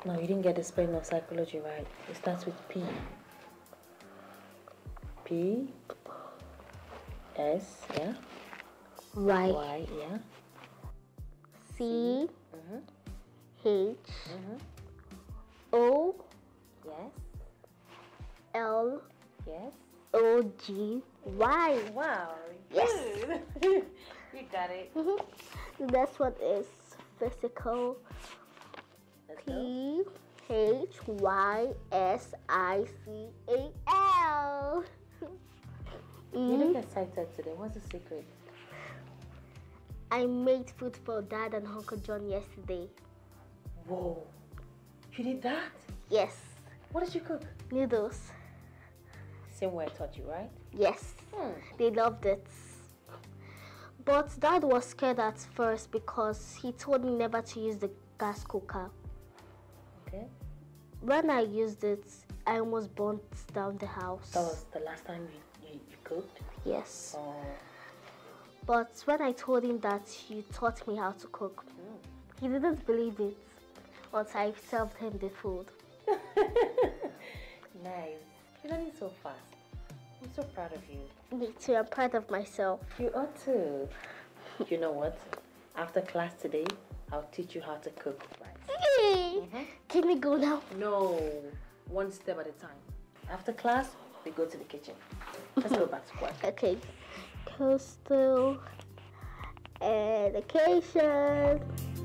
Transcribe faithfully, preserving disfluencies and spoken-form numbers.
No, you didn't get the spelling of psychology right. It starts with P. P. S. Yeah. Y. Y. Yeah. C. Mm-hmm. H. Mm-hmm. O. Yes. L. Yes. O. G. Y. Wow. Yes. Good. You got it. Mm-hmm. That's what is physical. Let's P go. H Y S I C A L. You look excited today. What's the secret? I made food for Dad and Uncle John yesterday. Whoa. You did that? Yes. What did you cook? Noodles. Same way I taught you, right? Yes. Hmm. They loved it. But Dad was scared at first because he told me never to use the gas cooker. Okay. When I used it, I almost burnt down the house. That was the last time you, you, you cooked? Yes. Oh. But when I told him that you taught me how to cook, Mm. he didn't believe it until I served him the food. Nice. You're learning so fast. I'm so proud of you. Me too, I'm proud of myself. You ought to. You know what? After class today, I'll teach you how to cook rice. Mm-hmm. Can we go now? No, one step at a time. After class, we go to the kitchen. Let's go back to work. Okay. Coastal education.